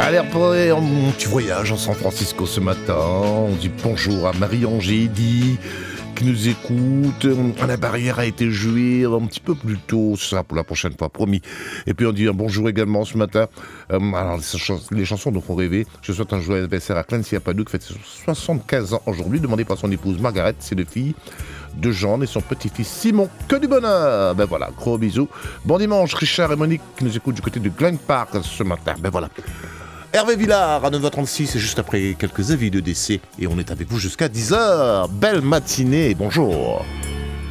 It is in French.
Allez, après un petit voyage à San Francisco ce matin. On dit bonjour à Marie-Angélie qui nous écoute. La barrière a été jouée un petit peu plus tôt, ce sera pour la prochaine fois, promis. Et puis on dit un bonjour également ce matin. Alors les chansons nous font rêver. Je souhaite un joyeux anniversaire à Clancy Apadou qui fête 75 ans aujourd'hui, demandé par son épouse Margaret, ses deux filles de Jean et son petit-fils Simon. Que du bonheur. Ben voilà, gros bisous. Bon dimanche, Richard et Monique qui nous écoutent du côté de Glen Park ce matin. Ben voilà. Hervé Villard à 9h36 et juste après quelques avis de décès et on est avec vous jusqu'à 10h. Belle matinée et bonjour.